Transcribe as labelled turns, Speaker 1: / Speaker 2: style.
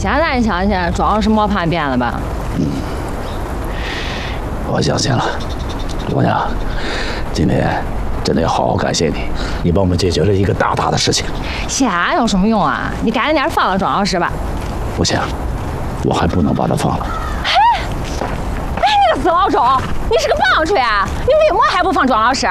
Speaker 1: 现在想起来，庄老师没叛变了吧？
Speaker 2: 我相信了。姑娘，今天真的要好好感谢你，你帮我们解决了一个大的事情。
Speaker 1: 谢有什么用啊？你赶紧点放了庄老师吧。
Speaker 2: 不行，我还不能把他放了。
Speaker 1: 哎，你个死老周，你是个棒槌啊！你为么还不放庄老师？